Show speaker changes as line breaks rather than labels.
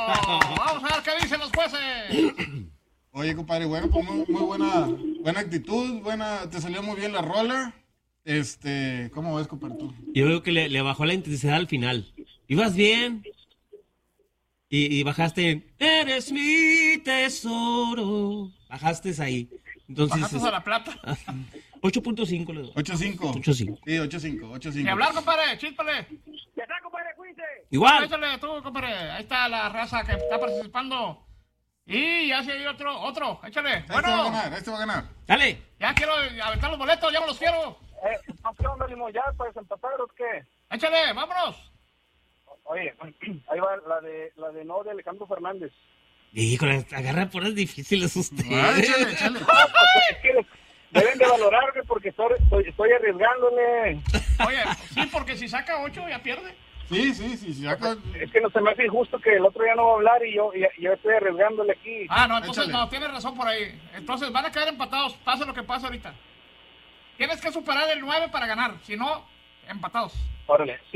Vamos a ver qué dicen los jueces.
Oye, compadre, bueno, pues muy buena actitud, te salió muy bien la rola. ¿Cómo ves, compadre, tú?
Yo veo que le bajó la intensidad al final. Ibas bien y bajaste, eres mi tesoro. Bajaste ahí. Entonces,
Bajaste a la plata.
8.5 le doy.
8.5.
8.5.
Sí, 8.5.
Ni hablar, compadre, chíspale.
Ya está, compadre, cuídense.
Igual.
Échale tú, compadre. Ahí está la raza que está participando. Y ya se hay otro. Échale. Bueno,
Este va a ganar.
Dale.
ya quiero aventar los boletos, ya me los quiero.
¿Qué onda, Limón? ¿Ya para desempatar o qué?
Échale, vámonos.
Oye, ahí va la de no de Alejandro Fernández.
Híjole, agarra por las difíciles usted.
Échale.
Es que deben de valorarme porque estoy arriesgándole.
Oye, sí, porque si saca 8 ya pierde.
Sí. Acá...
Es que no se me hace injusto que el otro ya no va a hablar y yo estoy arriesgándole aquí.
Ah, no, entonces
Échale.
no, tienes razón por ahí. Entonces van a quedar empatados, pase lo que pase ahorita. Tienes que superar el 9 para ganar, si no, empatados.
Órale.